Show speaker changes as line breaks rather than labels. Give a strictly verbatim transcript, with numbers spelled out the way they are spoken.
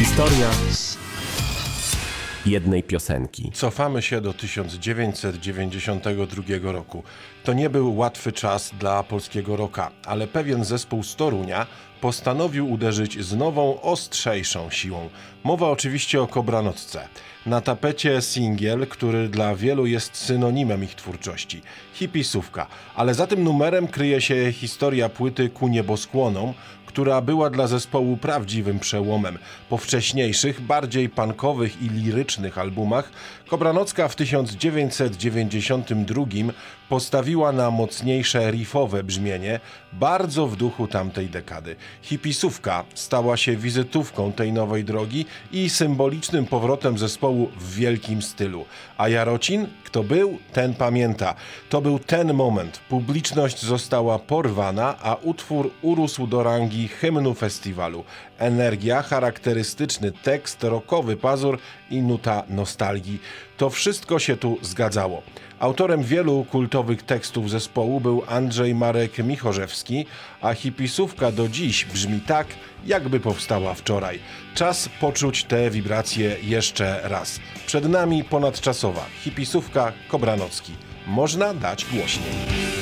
Historia jednej piosenki.
Cofamy się do tysiąc dziewięćset dziewięćdziesiątego drugiego roku. To nie był łatwy czas dla polskiego rocka, ale pewien zespół z Torunia postanowił uderzyć z nową, ostrzejszą siłą. Mowa oczywiście o Kobranocce. Na tapecie singiel, który dla wielu jest synonimem ich twórczości. Hipisówka. Ale za tym numerem kryje się historia płyty Ku nieboskłonom, która była dla zespołu prawdziwym przełomem. Po wcześniejszych, bardziej punkowych i lirycznych albumach Kobranocka w tysiąc dziewięćset dziewięćdziesiątym drugim postawiła na mocniejsze riffowe brzmienie, bardzo w duchu tamtej dekady. Hipisówka stała się wizytówką tej nowej drogi i symbolicznym powrotem zespołu w wielkim stylu. A Jarocin? Kto był, ten pamięta. To był ten moment. Publiczność została porwana, a utwór urósł do rangi hymnu festiwalu. Energia, charakterystyczny tekst, rockowy pazur i nuta nostalgii. To wszystko się tu zgadzało. Autorem wielu kultowych tekstów zespołu był Andrzej Marek Michorzewski, a hipisówka do dziś brzmi tak, jakby powstała wczoraj. Czas poczuć te wibracje jeszcze raz. Przed nami ponadczasowa hipisówka Kobranocki. Można dać głośniej.